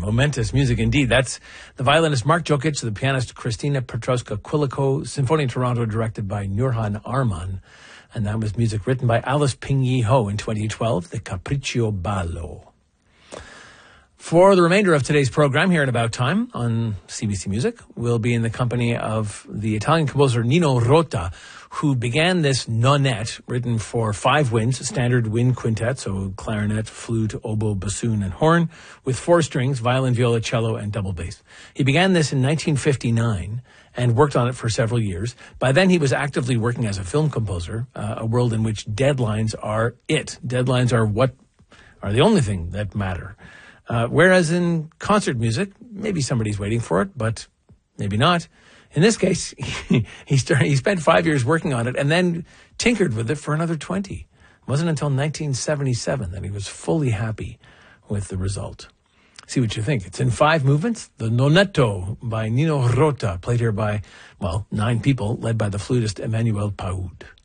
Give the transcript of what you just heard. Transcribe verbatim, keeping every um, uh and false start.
momentous music indeed. That's the violinist Mark Jokic, the pianist Christina Petrowska-Quilico, Symphony in Toronto directed by Nurhan Arman. And that was music written by Alice Ping-Yi Ho in twenty twelve, the Capriccio Ballo. For the remainder of today's program here at About Time on C B C Music, we'll be in the company of the Italian composer Nino Rota, who began this nonette written for five winds, standard wind quintet, so clarinet, flute, oboe, bassoon, and horn, with four strings, violin, viola, cello, and double bass. He began this in nineteen fifty-nine and worked on it for several years. By then, he was actively working as a film composer, uh, a world in which deadlines are it. Deadlines are what are the only thing that matter. Uh, whereas in concert music, maybe somebody's waiting for it, but maybe not. In this case, he, he, started, he spent five years working on it and then tinkered with it for another twenty. It wasn't until nineteen seventy-seven that he was fully happy with the result. See what you think. It's in five movements. The Nonetto by Nino Rota, played here by, well, nine people, led by the flutist Emmanuel Paoud.